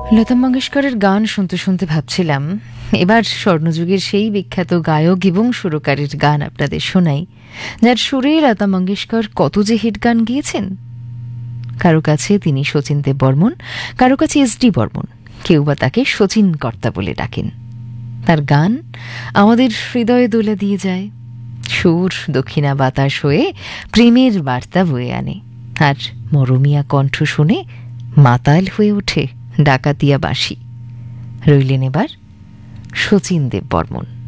লতা মঙ্গেশকরের গান শুনতে শুনতে ভাবছিলাম এবার স্বর্ণযুগের সেই বিখ্যাত গায়ক এবং সুরকারের গান আপনাদের শোনাই, যার সুরে লতা মঙ্গেশকর কত যে হিট গান গিয়েছেন। কারো কাছে তিনি শচীন দেববর্মন, কারো কাছে এস.ডি. বর্মন, কেউ বা তাকে শচীন কর্তা বলে ডাকেন। তার গান আমাদের হৃদয়ে দোলা দিয়ে যায়, সুর দক্ষিণা বাতাস হয়ে প্রেমের বার্তা বয়ে আনে, আর মরমিয়া কণ্ঠ শুনে মাতাল হয়ে ওঠে ডাকাতিয়া বাঁশি। রইলেন এবার শচীন দেববর্মন।